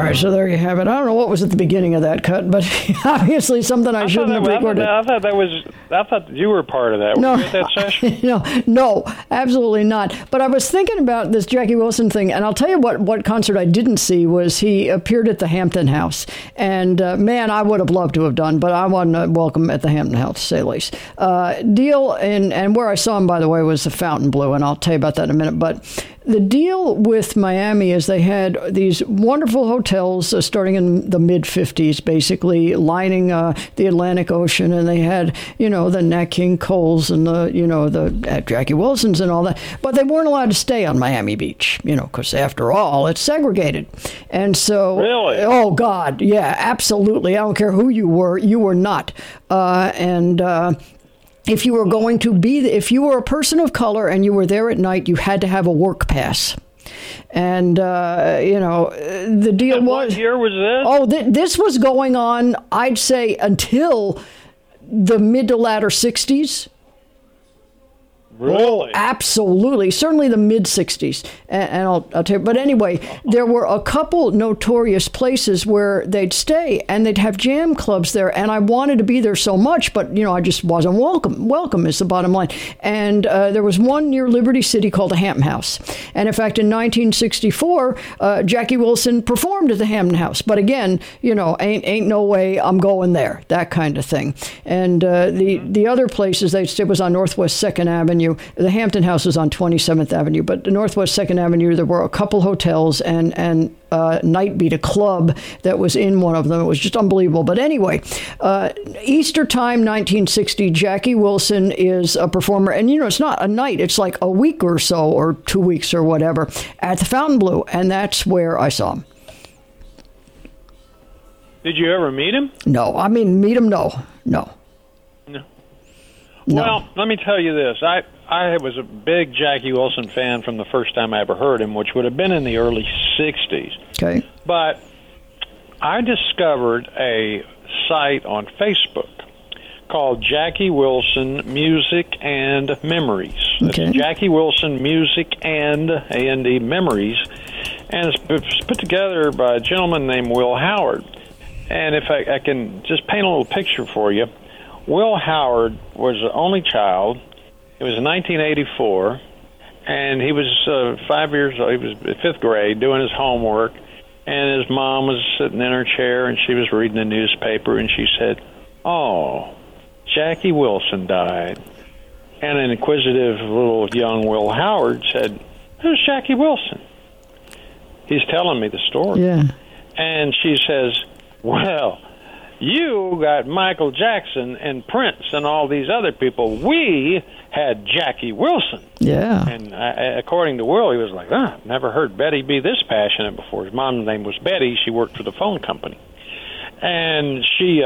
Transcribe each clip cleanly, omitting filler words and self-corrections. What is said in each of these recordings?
right, so there you have it. I don't know what was at the beginning of that cut, but obviously something I shouldn't have recorded. I thought you were part of that. Were you at that session? No, absolutely not. But I was thinking about this Jackie Wilson thing, and I'll tell you what concert I didn't see was he appeared at the Hampton House. And man, I would have loved to have done, but I wasn't welcome at the Hampton House, to say the least. Deal, and where I saw him, by the way, was the Fontainebleau, and I'll tell you about that in a minute. But the deal with Miami is they had these wonderful hotels starting in the mid-'50s, basically lining the Atlantic Ocean, and they had, the Nat King Coles and the Jackie Wilsons and all that, but they weren't allowed to stay on Miami Beach, because after all, it's segregated. And so, really? Oh God, yeah, absolutely. I don't care who you were not. If you were going to if you were a person of color and you were there at night, you had to have a work pass. And, the deal was... What year was this? Oh, this was going on, I'd say, until the mid to latter 60s. Really? Oh, absolutely. Certainly the mid-'60s. And I'll tell you. But anyway, there were a couple notorious places where they'd stay, and they'd have jam clubs there. And I wanted to be there so much, but, I just wasn't welcome. Welcome is the bottom line. And there was one near Liberty City called the Hampton House. And in fact, in 1964, Jackie Wilson performed at the Hampton House. But again, ain't no way I'm going there, that kind of thing. And the other places they stayed was on Northwest 2nd Avenue. The Hampton House was on 27th Avenue, but the Northwest 2nd Avenue, there were a couple hotels and Nightbeat, a club that was in one of them. It was just unbelievable. But anyway, Easter time, 1960, Jackie Wilson is a performer. And, it's not a night. It's like a week or so, or 2 weeks or whatever, at the Fontainebleau. And that's where I saw him. Did you ever meet him? No. I mean, meet him? No. Well, let me tell you this. I was a big Jackie Wilson fan from the first time I ever heard him, which would have been in the early 60s. Okay. But I discovered a site on Facebook called Jackie Wilson Music and Memories. Okay. It's Jackie Wilson Music and A&D Memories. And it's put together by a gentleman named Will Howard. And if I can just paint a little picture for you, Will Howard was the only child. It was in 1984, and he was 5 years old. He was in 5th grade doing his homework, and his mom was sitting in her chair, and she was reading the newspaper, and she said, "Oh, Jackie Wilson died." And an inquisitive little young Will Howard said, "Who's Jackie Wilson?" He's telling me the story. Yeah. And she says, "Well, you got Michael Jackson and Prince and all these other people. We had Jackie Wilson." Yeah. And according to Will, he was like, never heard Betty be this passionate before. His mom's name was Betty. She worked for the phone company. And she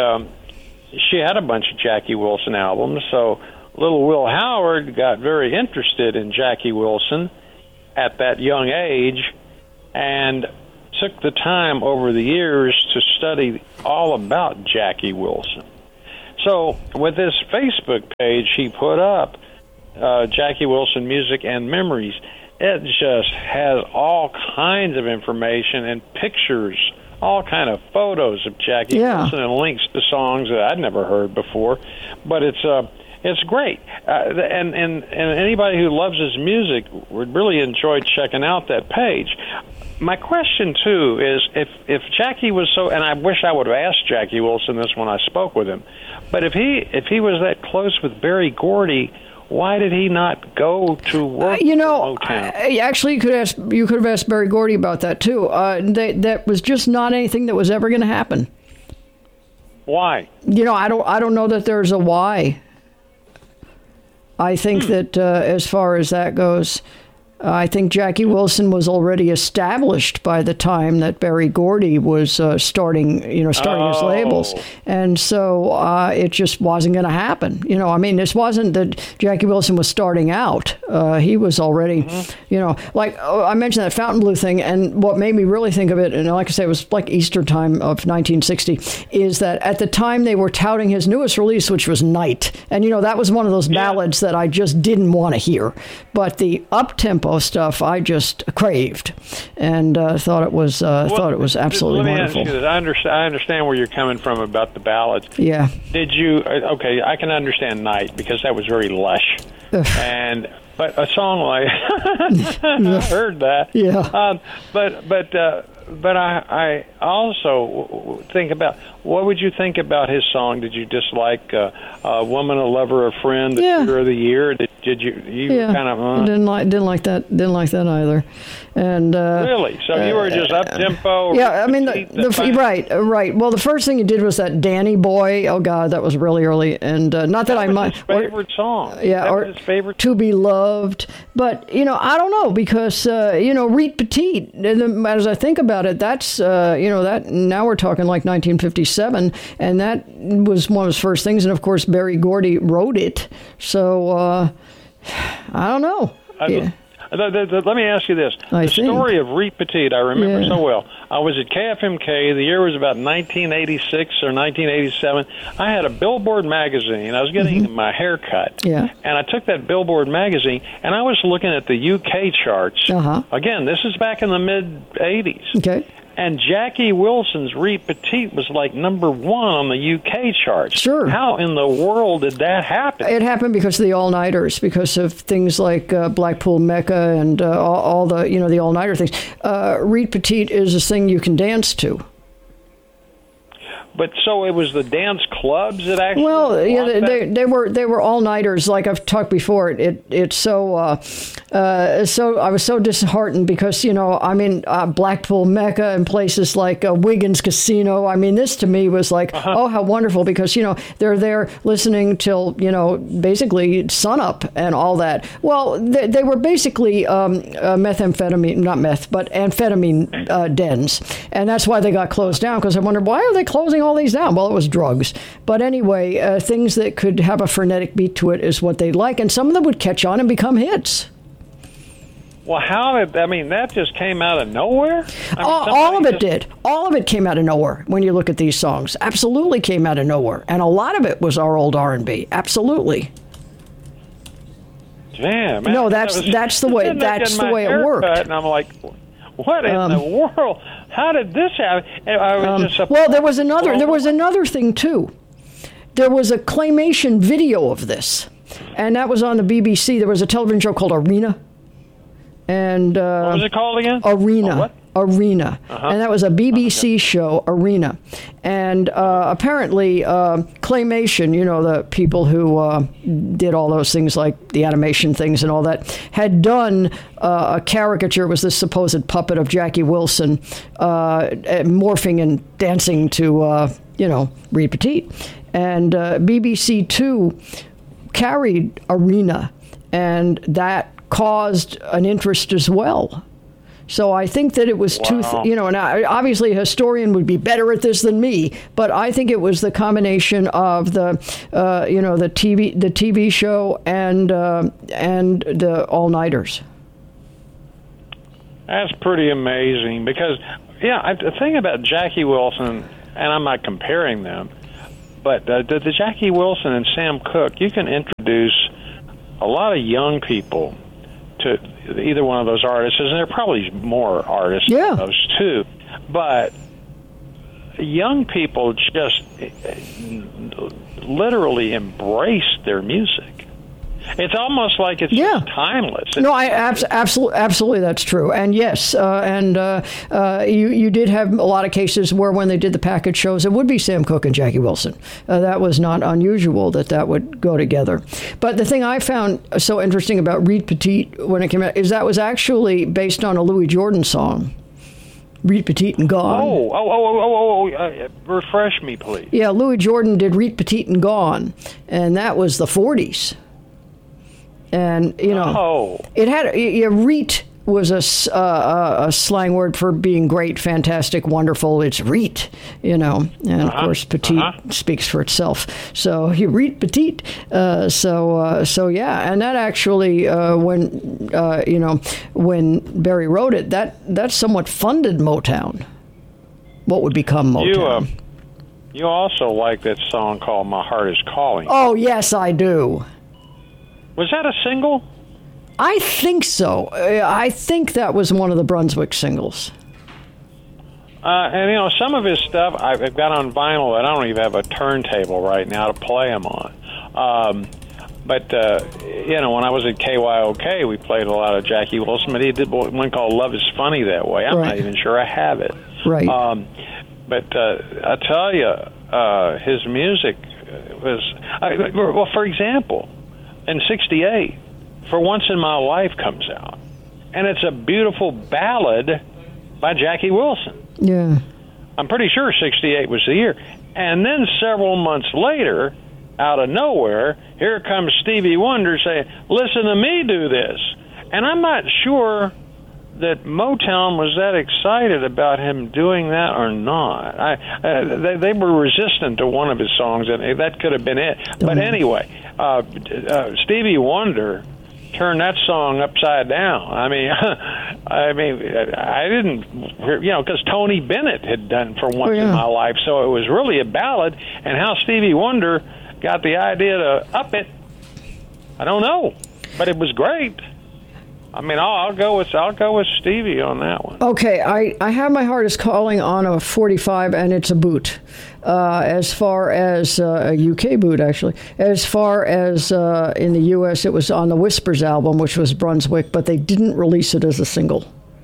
had a bunch of Jackie Wilson albums. So little Will Howard got very interested in Jackie Wilson at that young age and took the time over the years to study all about Jackie Wilson. So with this Facebook page he put up, Jackie Wilson Music and Memories, it just has all kinds of information and pictures, all kind of photos of Jackie Wilson and links to songs that I'd never heard before. But it's great. And anybody who loves his music would really enjoy checking out that page. My question, too, is if Jackie was so, and I wish I would have asked Jackie Wilson this when I spoke with him, but if he was that close with Berry Gordy, why did he not go to work for Motown? Actually, you could have asked Berry Gordy about that, too. That was just not anything that was ever going to happen. Why? I don't know that there's a why. I think that as far as that goes, I think Jackie Wilson was already established by the time that Berry Gordy was starting his labels. And so it just wasn't going to happen. This wasn't that Jackie Wilson was starting out. He was already, I mentioned that Fontainebleau thing, and what made me really think of it, and like I say, it was like Easter time of 1960, is that at the time they were touting his newest release, which was Night. And, that was one of those ballads that I just didn't want to hear. But the up-tempo up-tempo stuff I just craved, and thought it was absolutely wonderful. Let me ask you this. I understand where you're coming from about the ballads. Yeah. Did you? Okay, I can understand Night because that was very lush, but a song like I heard that. Yeah. But I also think about, what would you think about his song? Did you dislike a Woman, a Lover, a Friend, the Tutor of the Year? Did you kind of didn't like that either, and really? So you were just up tempo? Yeah, I mean right. Well, the first thing he did was that Danny Boy. Oh God, that was really early, and not that I might his favorite song. Yeah, that or was his favorite. To Be Loved, but I don't know, because Reet Petite. As I think about it, that's that now we're talking like 1957, and that was one of his first things, and of course Berry Gordy wrote it. So I don't know. Let me ask you this. The story of Reet Petite, I remember so well. I was at KFMK. The year was about 1986 or 1987. I had a Billboard magazine. I was getting my hair cut. Yeah. And I took that Billboard magazine, and I was looking at the UK charts. Again, this is back in the mid-'80s. Okay. And Jackie Wilson's Reet Petite was like number 1 on the UK charts. Sure. How in the world did that happen? It happened because of the all-nighters, because of things like Blackpool Mecca and all the the all-nighter things. Reet Petite is a thing you can dance to. But so it was the dance clubs that actually. Well, yeah, they were all nighters. Like I've talked before, it's so I was so disheartened because Blackpool Mecca and places like Wiggins Casino. I mean, this to me was like, oh, how wonderful, because they're there listening till basically sunup and all that. Well, they were basically methamphetamine, not meth, but amphetamine dens, and that's why they got closed down. Because I wondered, why are they closing all these down? Well, it was drugs. But anyway, things that could have a frenetic beat to it is what they like, and some of them would catch on and become hits. Well, that just came out of nowhere? All of it did. All of it came out of nowhere when you look at these songs. Absolutely came out of nowhere. And a lot of it was our old R&B. Absolutely. Damn, man. No, that's the way it worked. And I'm like, what in the world? How did this happen? There was another thing too. There was a claymation video of this, and that was on the BBC. There was a television show called Arena, and what was it called again? Arena. What? Arena, and that was a BBC show, Arena, and apparently claymation, the people who did all those things like the animation things and all that, had done a caricature. It was this supposed puppet of Jackie Wilson morphing and dancing to Reet Petite, and BBC Two carried Arena, and that caused an interest as well. So I think that it was and obviously a historian would be better at this than me, but I think it was the combination of the TV show and the all-nighters. That's pretty amazing because, the thing about Jackie Wilson, and I'm not comparing them, but the Jackie Wilson and Sam Cooke, you can introduce a lot of young people to either one of those artists, and there are probably more artists than those two, but young people just literally embrace their music. It's almost like it's just timeless. Absolutely, that's true. And yes, you did have a lot of cases where when they did the package shows, it would be Sam Cooke and Jackie Wilson. That was not unusual that would go together. But the thing I found so interesting about Reet Petite when it came out is that was actually based on a Louis Jordan song. Reet Petite and Gone. Refresh me, please. Yeah, Louis Jordan did Reet Petite and Gone, and that was the 40s. And, it had, Reet was a slang word for being great, fantastic, wonderful. It's Reet, and of course, Petite speaks for itself. So he Reet Petite. So yeah, and that actually, when Berry wrote it, that somewhat funded Motown. What would become Motown. You also like that song called "My Heart Is Calling." Oh yes, I do. Was that a single? I think so. I think that was one of the Brunswick singles. And some of his stuff I've got on vinyl. I don't even have a turntable right now to play them on. But when I was at KYOK, we played a lot of Jackie Wilson. But he did one called "Love Is Funny That Way." I'm not even sure I have it. Right. But I tell you, his music was for example, in '68, "For Once in My Life" comes out, and it's a beautiful ballad by Jackie Wilson. Yeah. I'm pretty sure '68 was the year. And then several months later, out of nowhere, here comes Stevie Wonder saying, "Listen to me do this." And I'm not sure that Motown was that excited about him doing that or not. They were resistant to one of his songs, and that could have been it. But anyway, Stevie Wonder turned that song upside down. I didn't, because Tony Bennett had done "For Once in My Life," so it was really a ballad. And how Stevie Wonder got the idea to up it, I don't know, but it was great. I'll go with Stevie on that one. Okay, I have My Heart Is Calling on a 45, and it's a boot. As far as a UK boot, actually. As far as in the U.S., it was on the Whispers album, which was Brunswick, but they didn't release it as a single.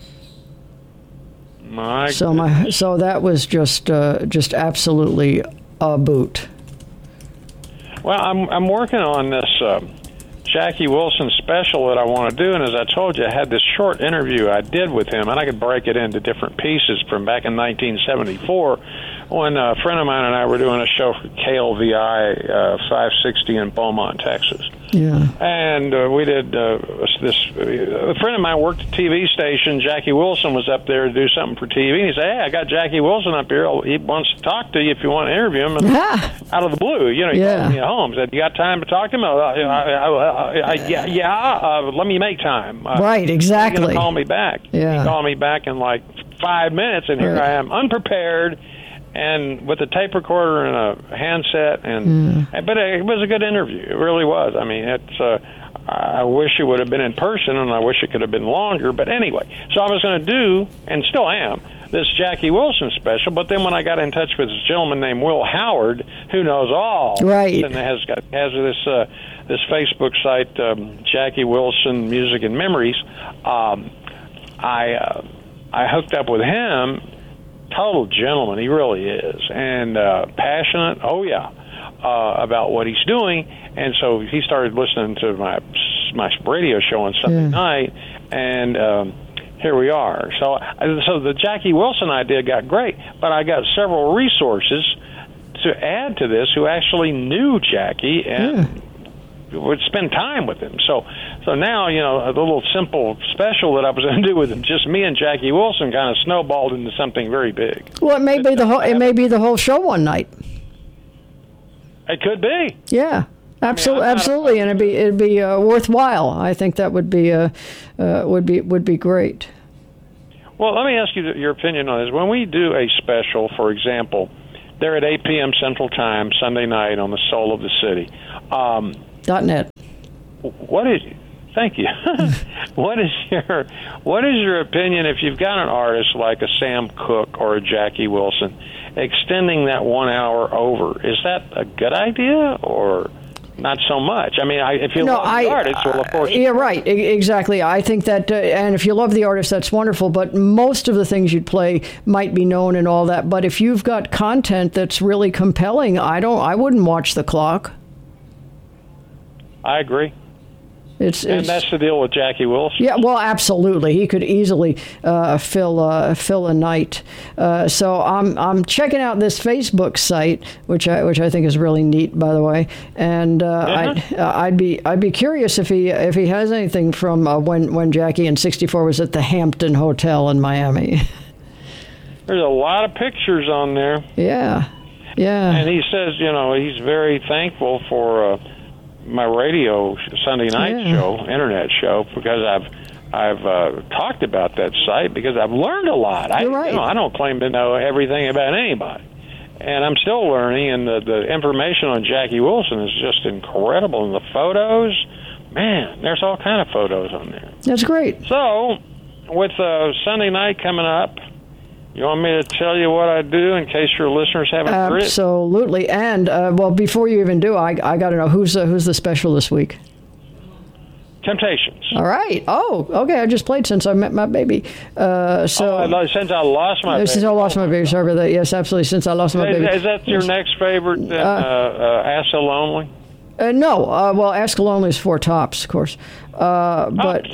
So that was just absolutely a boot. Well, I'm working on this Jackie Wilson special that I want to do, and as I told you, I had this short interview I did with him, and I could break it into different pieces from back in 1974 when a friend of mine and I were doing a show for KLVI 560 in Beaumont, Texas. Yeah. And we did this. A friend of mine worked at a TV station. Jackie Wilson was up there to do something for TV. And he said, "Hey, I got Jackie Wilson up here. He wants to talk to you if you want to interview him." And out of the blue, he called me at home. Said, "You got time to talk to him?" Let me make time. Right, exactly. He's going to call me back. Yeah. He called me back in like 5 minutes, and here I am, unprepared, and with a tape recorder and a handset, but it was a good interview. It really was. I wish it would have been in person, and I wish it could have been longer. But anyway, so I was going to do, and still am, this Jackie Wilson special. But then when I got in touch with this gentleman named Will Howard, who knows all, right, and has this Facebook site, Jackie Wilson Music and Memories, I hooked up with him. Total gentleman, he really is, and passionate. Oh yeah, about what he's doing. And so he started listening to my radio show on Sunday night, and here we are. So the Jackie Wilson idea got great, but I got several resources to add to this who actually knew Jackie and would spend time with him. So now, a little simple special that I was going to do with him, just me and Jackie Wilson, kind of snowballed into something very big. Well, it may be the whole show one night. It could be. Yeah. Absolutely, and it'd be worthwhile. I think that would be great. Well, let me ask you your opinion on this. When we do a special, for example, they're at 8 p.m. Central Time Sunday night on the Soul of the City. .net. Thank you. What is your opinion if you've got an artist like a Sam Cooke or a Jackie Wilson extending that 1 hour over? Is that a good idea or not so much? If you love the artist, well, of course. Yeah, right. Exactly. I think that, and if you love the artist, that's wonderful. But most of the things you'd play might be known and all that. But if you've got content that's really compelling, I wouldn't watch the clock. I agree. And that's the deal with Jackie Wilson. Yeah, well, absolutely. He could easily fill a night. So I'm checking out this Facebook site, which I think is really neat, by the way. And I'd be curious if he has anything from when Jackie in '64 was at the Hampton Hotel in Miami. There's a lot of pictures on there. Yeah. And he says, he's very thankful for my radio Sunday night show, internet show, because I've talked about that site because I've learned a lot. I don't claim to know everything about anybody, and I'm still learning. And the information on Jackie Wilson is just incredible, and the photos, man, there's all kind of photos on there. That's great. So, with Sunday night coming up, you want me to tell you what I do in case your listeners haven't heard it? Absolutely. And, well, before you even do, I got to know, who's the special this week? Temptations. All right. Oh, okay. I just played Since I Met My Baby. Since I Lost My Baby. Since I Lost My Baby. Sorry about that. Yes, absolutely. Since I Lost My Baby. Is that your next favorite, Ask So Lonely? No. Well, Ask Lonely is Four Tops, of course. But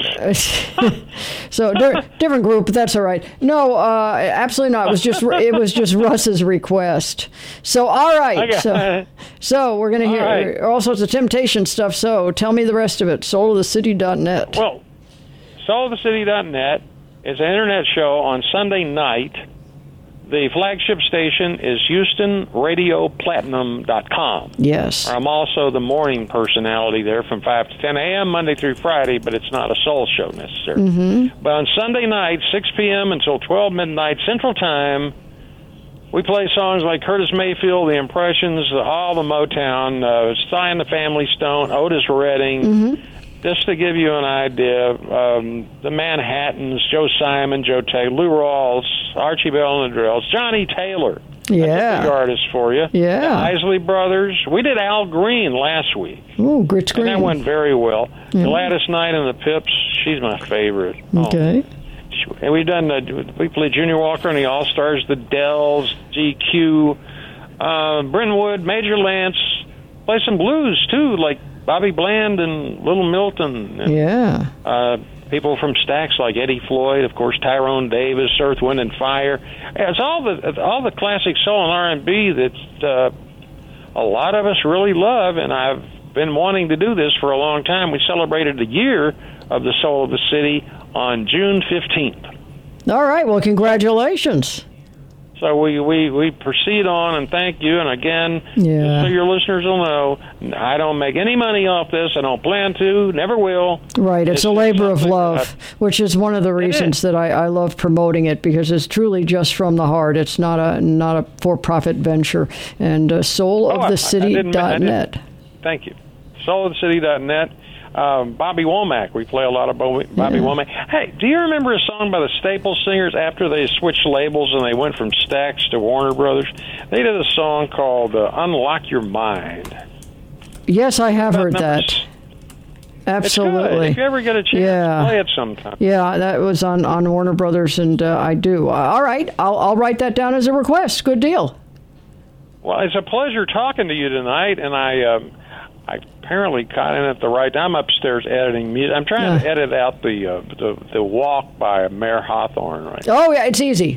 so different group, but that's all right. No, absolutely not. It was just Russ's request. So all right. Okay. So we're gonna hear all sorts of Temptation stuff. So tell me the rest of it. SoulOfTheCity.net. Well, SoulOfTheCity.net is an internet show on Sunday night. The flagship station is HoustonRadioPlatinum.com. Yes. I'm also the morning personality there from 5 to 10 a.m. Monday through Friday, but it's not a soul show necessarily. Mm-hmm. But on Sunday night, 6 p.m. until 12 midnight Central Time, we play songs like Curtis Mayfield, The Impressions, all the Motown, Sly and the Family Stone, Otis Redding. Mm-hmm. Just to give you an idea, the Manhattans, Joe Simon, Joe Taylor, Lou Rawls, Archie Bell and the Drills, Johnny Taylor. Yeah. That's a big artist for you. Yeah. The Isley Brothers. We did Al Green last week. Oh, Grits Green. And that went very well. Yeah. Gladys Knight and the Pips, she's my favorite. Okay. And we played Junior Walker and the All-Stars, the Dells, GQ, Brentwood, Major Lance. Play some blues, too, like Bobby Bland and Little Milton. And, yeah. People from Stax like Eddie Floyd, of course, Tyrone Davis, Earth, Wind and Fire. It's all the classic soul and R&B that a lot of us really love, and I've been wanting to do this for a long time. We celebrated the year of the Soul of the City on June 15th. All right. Well, congratulations. So we proceed on, and thank you. And again, just so your listeners will know, I don't make any money off this. I don't plan to, never will. Right. It's a labor of love, which is one of the reasons that I love promoting it, because it's truly just from the heart. It's not a for-profit venture. And SoulOfTheCity.net. Thank you. SoulOfTheCity.net. Bobby Womack. We play a lot of Bobby Womack. Hey, do you remember a song by the Staple Singers after they switched labels and they went from Stax to Warner Brothers? They did a song called Unlock Your Mind. Yes, I have heard that. Absolutely. It's good. If you ever get a chance, play it sometime. Yeah, that was on Warner Brothers, and I do. All right, I'll write that down as a request. Good deal. Well, it's a pleasure talking to you tonight, and I apparently caught in at the right time. I'm upstairs editing music. I'm trying to edit out the Walk by Mayor Hawthorne right now. Oh, yeah, it's easy.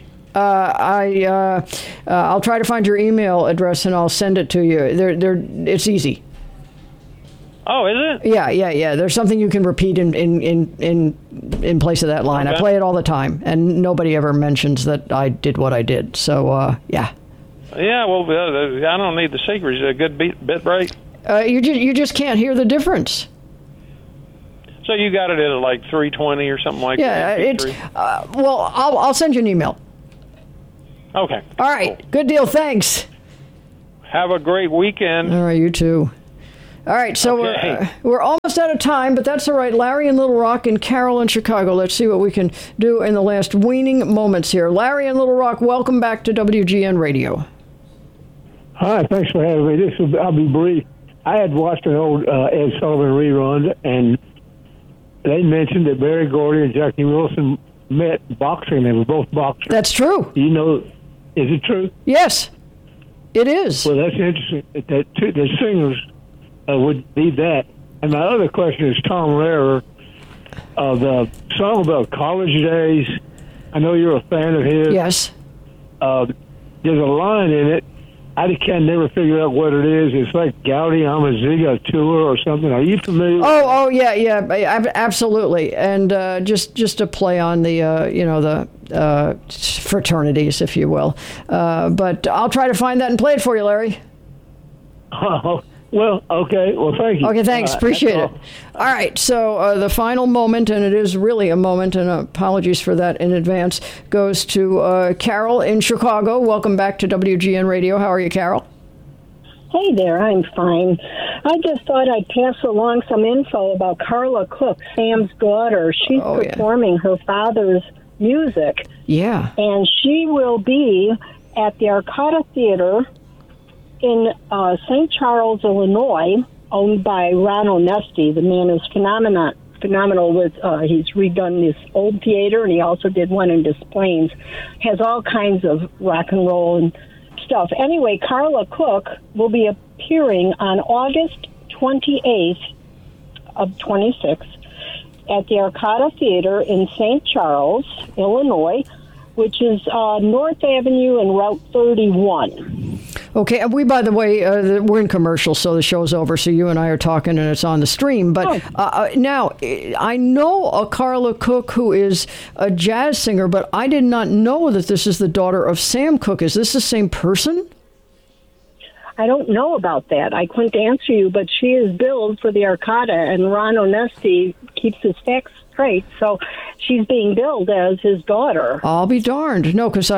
I'll try to find your email address and I'll send it to you. It's easy. Oh, is it? Yeah. There's something you can repeat in place of that line. Okay. I play it all the time, and nobody ever mentions that I did what I did. So, yeah. Yeah, well, I don't need the secret. Is it a good bit rate? You just can't hear the difference. So you got it at like 320 or something like that? Yeah, it's well, I'll send you an email. Okay. All right. Cool. Good deal. Thanks. Have a great weekend. All right, you too. All right, so we're almost out of time, but that's all right. Larry in Little Rock and Carol in Chicago. Let's see what we can do in the last weaning moments here. Larry in Little Rock, welcome back to WGN Radio. Hi, thanks for having me. I'll be brief. I had watched an old Ed Sullivan rerun, and they mentioned that Barry Gordy and Jackie Wilson met boxing. They were both boxers. That's true. You know, is it true? Yes, it is. Well, that's interesting. That the singers would be that. And my other question is Tom Lehrer, the song about college days. I know you're a fan of his. Yes. There's a line in it. I can never figure out what it is. It's like Gaudi Amaziga tour or something. Are you familiar? Oh, yeah, absolutely. And just to play on the the fraternities, if you will. But I'll try to find that and play it for you, Larry. Oh, well, okay. Well, thank you. Okay, thanks. Appreciate it. All right, so the final moment, and it is really a moment, and apologies for that in advance, goes to Carol in Chicago. Welcome back to WGN Radio. How are you, Carol? Hey there, I'm fine. I just thought I'd pass along some info about Carla Cook, Sam's daughter. She's performing her father's music. Yeah. And she will be at the Arcata Theater in St. Charles, Illinois, owned by Ron Onesti. The man is phenomenal with, he's redone this old theater, and he also did one in Des Plaines. Has all kinds of rock and roll and stuff. Anyway, Carla Cook will be appearing on August 28th of 26 at the Arcata Theater in St. Charles, Illinois, which is North Avenue and Route 31. Okay, we, by the way, we're in commercial, so the show's over, so you and I are talking and it's on the stream. But now, I know a Carla Cook who is a jazz singer, but I did not know that this is the daughter of Sam Cooke. Is this the same person? I don't know about that. I couldn't answer you, but she is billed for the Arcata, and Ron Onesti keeps his facts straight, so she's being billed as his daughter. I'll be darned. No, because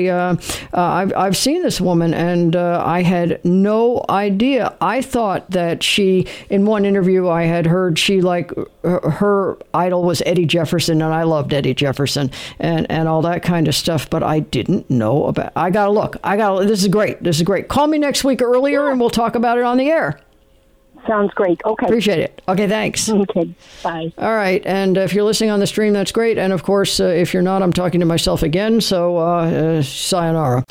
I've seen this woman, and I had no idea. I thought that she, in one interview I had heard, she her idol was Eddie Jefferson, and I loved Eddie Jefferson and all that kind of stuff, but I didn't know about. I gotta look. This is great. Call me next week earlier, and we'll talk about it on the air. Sounds great. Okay. Appreciate it. Okay, thanks. Okay, bye. All right, and if you're listening on the stream, that's great. And, of course, if you're not, I'm talking to myself again, so sayonara.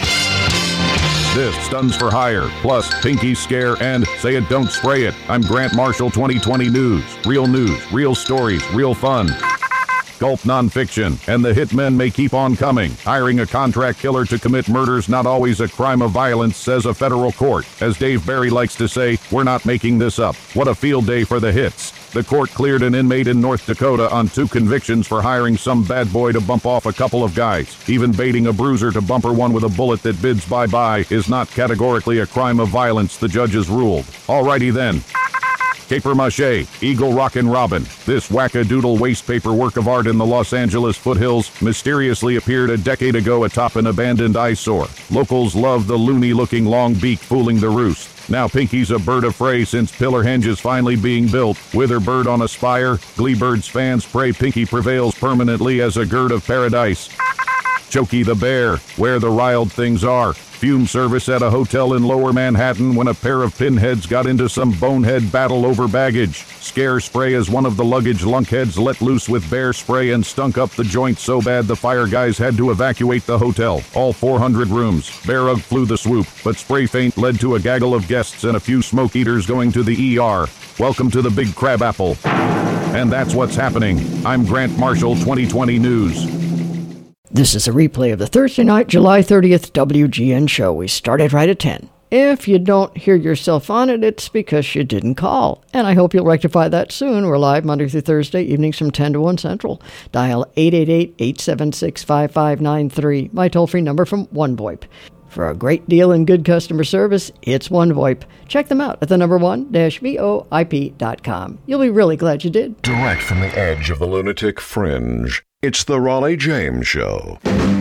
This Stuns for Hire, plus Pinky Scare and Say It Don't Spray It. I'm Grant Marshall, 2020 News, real stories, real fun. Gulp nonfiction, and the hitmen may keep on coming. Hiring a contract killer to commit murder's not always a crime of violence, says a federal court. As Dave Barry likes to say, we're not making this up. What a field day for the hits. The court cleared an inmate in North Dakota on 2 convictions for hiring some bad boy to bump off a couple of guys. Even baiting a bruiser to bumper one with a bullet that bids bye-bye is not categorically a crime of violence, the judges ruled. Alrighty then. Papier-mâché, Eagle Rockin' Robin. This wackadoodle waste paper work of art in the Los Angeles foothills mysteriously appeared a decade ago atop an abandoned eyesore. Locals love the loony-looking long beak fooling the roost. Now Pinky's a bird of prey since Pillar Henge is finally being built. Wither bird on a spire, Gleebirds fans pray Pinky prevails permanently as a gird of paradise. Chokey the Bear, where the riled things are. Fume service at a hotel in Lower Manhattan when a pair of pinheads got into some bonehead battle over baggage. Scare spray as one of the luggage lunkheads let loose with bear spray and stunk up the joint so bad the fire guys had to evacuate the hotel. All 400 rooms. Bear Ugg flew the swoop, but spray feint led to a gaggle of guests and a few smoke eaters going to the ER. Welcome to the Big Crab Apple. And that's what's happening. I'm Grant Marshall, 2020 News. This is a replay of the Thursday night, July 30th WGN show. We started right at 10. If you don't hear yourself on it, it's because you didn't call. And I hope you'll rectify that soon. We're live Monday through Thursday, evenings from 10 to 1 Central. Dial 888-876-5593, my toll-free number from OneVoIP. For a great deal and good customer service, it's OneVoIP. Check them out at the number one-voip.com. You'll be really glad you did. Direct from the edge of the lunatic fringe, it's the Raleigh James Show.